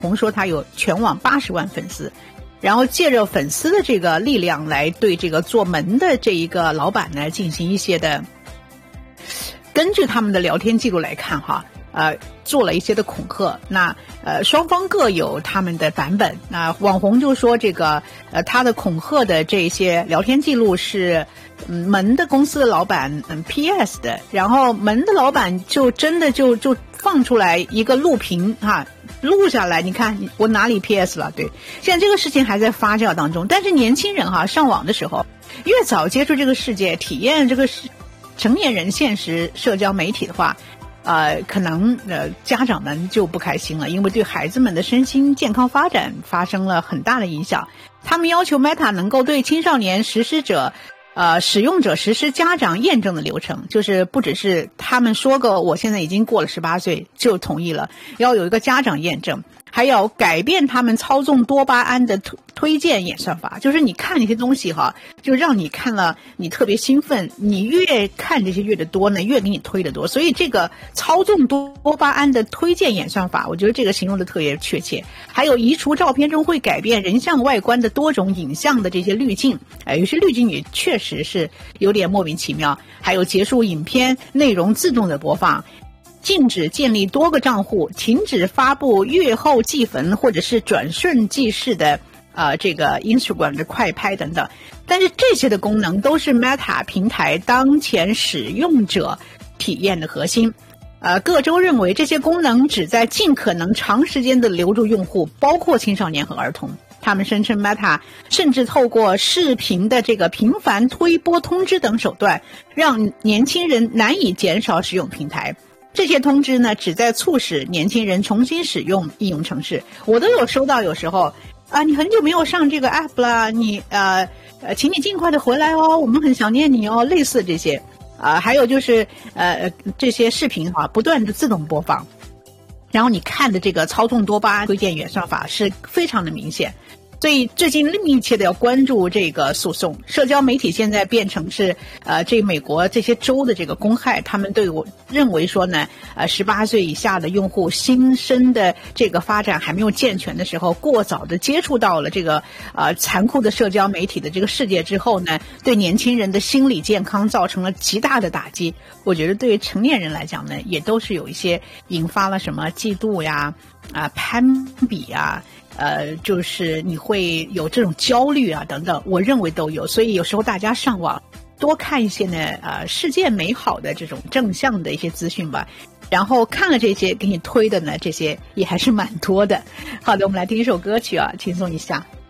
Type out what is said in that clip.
红说他有全网80万粉丝，然后借着粉丝的这个力量来对这个做门的这一个老板呢进行一些的，根据他们的聊天记录来看哈，做了一些的恐吓。那双方各有他们的版本。那网红就说这个他的恐吓的这些聊天记录是门的公司的老板PS 的，然后门的老板就真的就放出来一个录屏录下来，你看我哪里 PS 了？对，现在这个事情还在发酵当中。但是年轻人上网的时候，越早接触这个世界，体验这个成年人现实社交媒体的话，可能家长们就不开心了，因为对孩子们的身心健康发展发生了很大的影响。他们要求 Meta 能够对青少年使用者实施家长验证的流程，就是不只是他们说个我现在已经过了18岁就同意了，要有一个家长验证，还要改变他们操纵多巴胺的推荐演算法，就是你看那些东西就让你看了你特别兴奋，你越看这些越的多呢，越给你推的多。所以这个操纵多巴胺的推荐演算法，我觉得这个形容的特别确切。还有移除照片中会改变人像外观的多种影像的这些滤镜，有些滤镜也确实是有点莫名其妙。还有结束影片内容自动的播放，禁止建立多个账户，停止发布阅后即焚或者是转瞬即逝的这个 Instagram 的快拍等等。但是这些的功能都是 Meta 平台当前使用者体验的核心。各州认为这些功能旨在尽可能长时间的留住用户，包括青少年和儿童。他们声称 Meta 甚至透过视频的这个频繁推播通知等手段，让年轻人难以减少使用平台。这些通知呢，旨在促使年轻人重新使用应用程式。我都有收到，有时候你很久没有上这个 app 了，你请你尽快的回来哦，我们很想念你哦，类似这些。还有就是这些视频不断的自动播放，然后你看的这个操纵多巴胺推荐演算法是非常的明显。所以最近密切的要关注这个诉讼。社交媒体现在变成是这美国这些州的这个公害，他们对我认为说呢18岁以下的用户新生的这个发展还没有健全的时候，过早的接触到了这个残酷的社交媒体的这个世界之后呢，对年轻人的心理健康造成了极大的打击。我觉得对于成年人来讲呢，也都是有一些引发了什么嫉妒呀攀比呀，就是你会有这种焦虑啊等等，我认为都有。所以有时候大家上网多看一些呢世界美好的这种正向的一些资讯吧，然后看了这些给你推的呢，这些也还是蛮多的。好的，我们来听一首歌曲轻松一下。